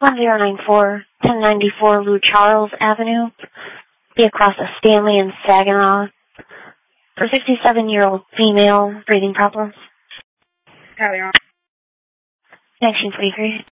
1094, 1094 Lou Charles Avenue, be across a Stanley and Saginaw, for 57-year-old female, breathing problems. Copy, Ron. Connection 43.